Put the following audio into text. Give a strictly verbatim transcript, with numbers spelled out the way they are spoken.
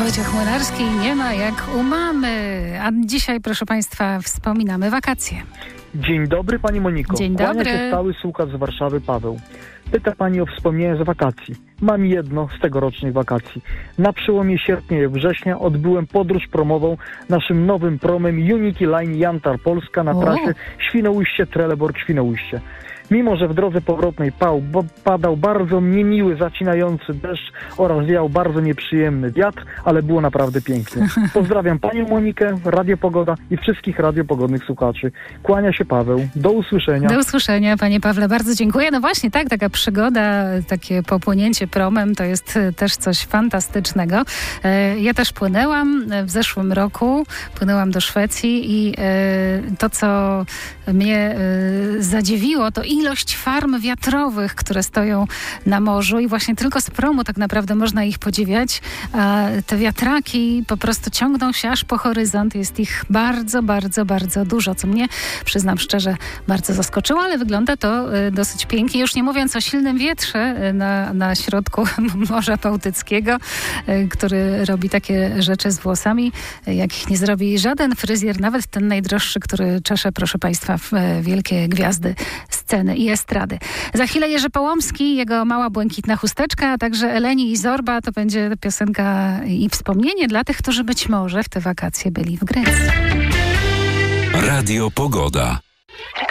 Wojciech Młynarski, nie ma jak u mamy. A dzisiaj, proszę Państwa, wspominamy wakacje. Dzień dobry Pani Moniko. Dzień dobry. Kłania się stały słuchacz z Warszawy Paweł. Pyta Pani o wspomnienia z wakacji. Mam jedno z tegorocznych wakacji. Na przełomie sierpnia i września odbyłem podróż promową naszym nowym promem Unity Line Jantar Polska na O. trasie Świnoujście-Trelleborg-Świnoujście. Mimo że w drodze powrotnej pał, bo padał bardzo niemiły, zacinający deszcz oraz wiał bardzo nieprzyjemny wiatr, ale było naprawdę pięknie. Pozdrawiam Panią Monikę, Radio Pogoda i wszystkich radiopogodnych słuchaczy. Kłania się Paweł. Do usłyszenia. Do usłyszenia, Panie Pawle, bardzo dziękuję. No właśnie, tak, taka przygoda, takie popłynięcie promem to jest też coś fantastycznego. Ja też płynęłam w zeszłym roku, płynęłam do Szwecji i to, co mnie zadziwiło, to ilość farm wiatrowych, które stoją na morzu i właśnie tylko z promu tak naprawdę można ich podziwiać. A te wiatraki po prostu ciągną się aż po horyzont. Jest ich bardzo, bardzo, bardzo dużo, co mnie, przyznam szczerze, bardzo zaskoczyło, ale wygląda to dosyć pięknie. Już nie mówiąc o silnym wietrze na, na środku Morza Bałtyckiego, który robi takie rzeczy z włosami, jakich nie zrobi żaden fryzjer, nawet ten najdroższy, który czesze, proszę Państwa, w wielkie gwiazdy sceny i estrady. Za chwilę Jerzy Połomski, jego Mała błękitna chusteczka, a także Eleni i Zorba. To będzie piosenka i wspomnienie dla tych, którzy być może w te wakacje byli w Grecji. Radio Pogoda.